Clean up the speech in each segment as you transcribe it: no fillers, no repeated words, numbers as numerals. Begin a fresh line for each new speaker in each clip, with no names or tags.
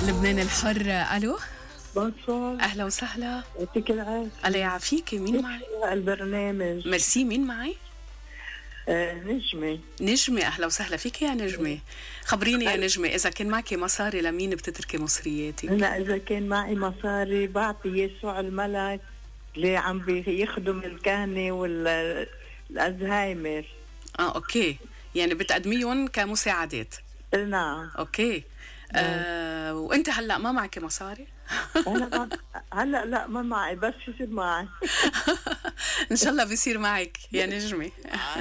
لبنان الحر. الو،
بونسوار.
اهلا وسهلا.
يعطيك العافية.
الله يعافيكي. مين معي؟
البرنامج.
ميرسي. مين معي؟
نجمة.
نجمة، اهلا وسهلا فيك يا نجمة. خبريني يا نجمة، اذا كان معك مصاري لمين بتتركي مصرياتك؟
أنا إذا كان معي مصاري بعطي يسوع الملك اللي عم بيخدم الكهنة والأزهايمر.
اوكي، يعني بتقدميهم كمساعدات.
نعم.
اوكي. وانت هلا ما معك مصاري؟
أنا هلا لا ما معي، بس يصير معي.
ان شاء الله بيصير معك يا نجمة.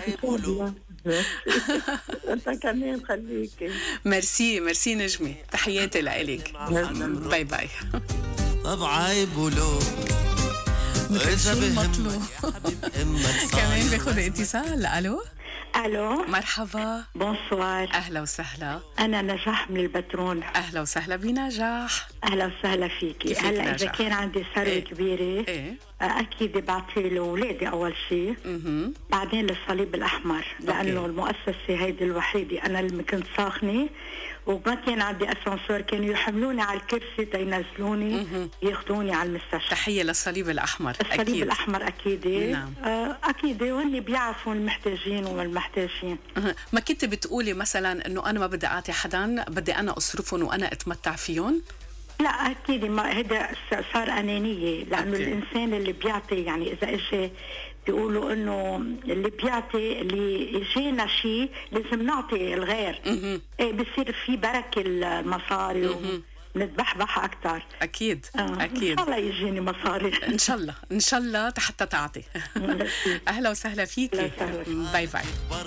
انت كمان خليكي.
ميرسي ميرسي نجمة، تحياتي لإلك. باي باي.
طب عيب ولو
شو المطلوب؟ كمان باخد اتصال. الو
الو،
مرحبا.
بونسوار.
اهلا وسهلا.
انا نجاح من البترون.
اهلا وسهلا بنجاح.
اهلا وسهلا فيكي. هلا اذا
نجاح؟
كان عندي ثروه كبيره
ايه
اكيد بعطي لاولادي اول شيء، بعدين للصليب الاحمر، لانه المؤسسه هيدي الوحيده انا اللي كنت ساخنه، وما كان عندي اسانسور، كانوا يحملوني على الكرسي تينزلوني ياخذوني على المستشفى.
تحيه للصليب الاحمر.
الصليب
أكيد.
الاحمر اكيد.
نعم.
اكيد، وهن بيعرفوا المحتاجين والمحتاجين.
ما كنت بتقولي مثلا انه انا ما بدي اعطي حدا، بدي انا اصرفهم وانا اتمتع فيهم؟
لا اكيد، ما هذا صار انانيه، لانه
أوكي.
الانسان اللي بيعطي، يعني اذا اجى بيقولوا انه اللي بيعطي اللي يجينا شيء لازم نعطي الغير. ايه بصير في بركه المصاري ونتبحبح اكثر.
اكيد اكيد.
ان شاء الله يجيني مصاري.
ان شاء الله ان شاء الله حتى تعطي. اهلا وسهلا فيكي. باي باي.